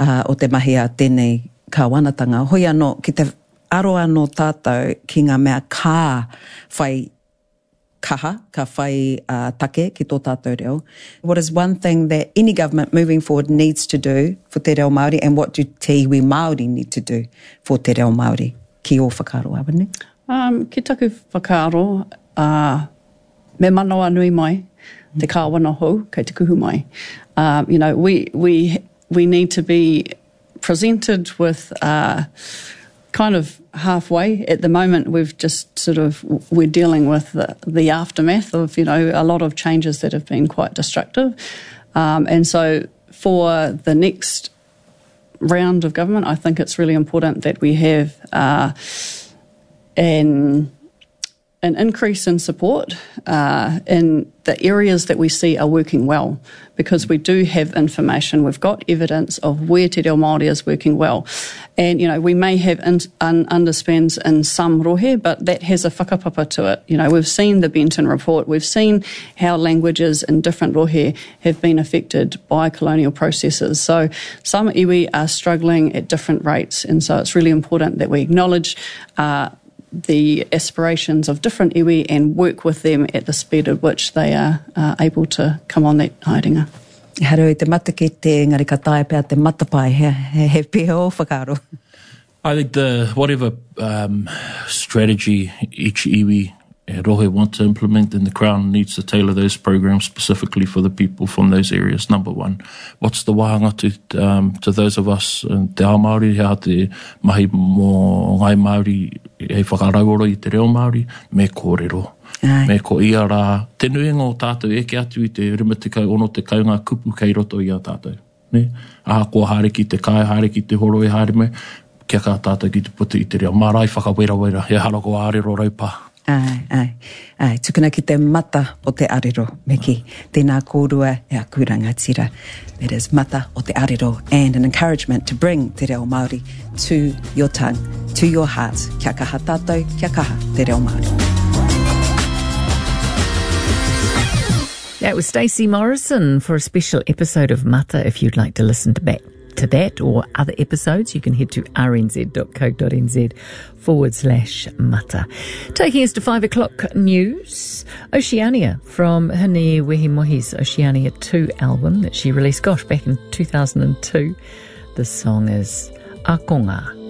o te mahi a tēnei kāwanatanga. Hoi anō, ki te aro anō tātou ki ngā mea kā whai kaha, ka whai take ki tō tātou reo. What is one thing that any government moving forward needs to do for te reo Māori, and what do te iwi Māori need to do for te reo Māori? Ki o whakaaro, Awani? Ki taku whakaaro, me manawa nui mai, te kāwana hou, kei te kuhu mai. You know, we need to be presented with kind of halfway. At the moment, we've just we're dealing with the aftermath of, you know, a lot of changes that have been quite destructive. And so for the next round of government, I think it's really important that we have an increase in support in the areas that we see are working well, because we do have information, we've got evidence of where te reo Māori is working well. And, you know, we may have underspends in some rohe, but that has a whakapapa to it. You know, we've seen the Benton report, we've seen how languages in different rohe have been affected by colonial processes. So some iwi are struggling at different rates, and so it's really important that we acknowledge the aspirations of different iwi and work with them at the speed at which they are able to come on that haerenga. Haru I te mata ki te ngari ka tae pēr te matapai, he pēha o whakaaro. I think whatever strategy each iwi rohe want to implement, then the Crown needs to tailor those programs specifically for the people from those areas. Number one, what's the wahanga to those of us te ao Māori, hea te mahi mō ngai Māori hei whakarauoro I te reo Māori, me kōrero. Me ko ia rā, te nuinga o tātou eke atu I te rimatikau ono te kaunga kupu kei roto I a tātou. Ne? Aha kua hāreki te kai, hāreki te horo e hāreme, kia kā tātou ki te putu I te reo. Mārai whakawera, he harako ārero raupā. Ai, tukuna ki te mata o te ariro, me ki tēnā kōrua e a kūranga tira. It is mata o te ariro, and an encouragement to bring te reo Māori to your tongue, to your heart. Kia kaha tātou, kia kaha te reo Māori. That was Stacey Morrison for a special episode of Mata. If you'd like to listen back to that or other episodes, you can head to rnz.co.nz/mata. Taking us to 5 o'clock news, Oceania from Hini Wehimohi's Oceania 2 album that she released, back in 2002. The song is Akonga.